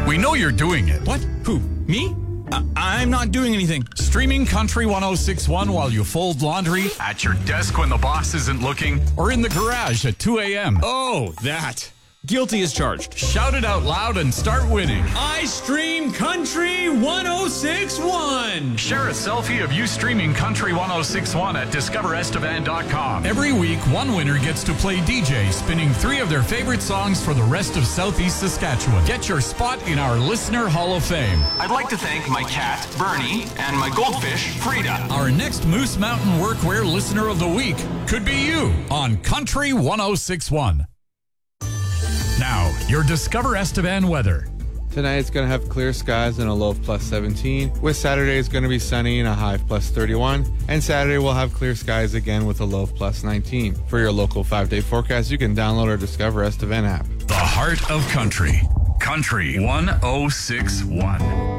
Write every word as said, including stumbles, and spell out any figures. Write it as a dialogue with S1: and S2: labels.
S1: We know you're doing it.
S2: What? Who? Me? I- I'm not doing anything.
S1: Streaming Country one oh six point one while you fold laundry, at your desk when the boss isn't looking, or in the garage at two a.m.
S2: Oh, that. Guilty as charged.
S1: Shout it out loud and start winning.
S2: I stream Country one oh six point one.
S1: Share a selfie of you streaming Country one oh six point one at discover estevan dot com. Every week, one winner gets to play D J, spinning three of their favorite songs for the rest of Southeast Saskatchewan. Get your spot in our Listener Hall of Fame.
S3: I'd like to thank my cat, Bernie, and my goldfish, Frida.
S1: Our next Moose Mountain Workwear Listener of the Week could be you on Country one oh six point one. Now, your Discover Estevan weather.
S4: Tonight it's going to have clear skies and a low of plus seventeen, with Saturday is going to be sunny and a high of plus thirty-one, and Saturday we'll have clear skies again with a low of plus nineteen. For your local five-day forecast, you can download our Discover Estevan app.
S1: The heart of country. Country one oh six point one.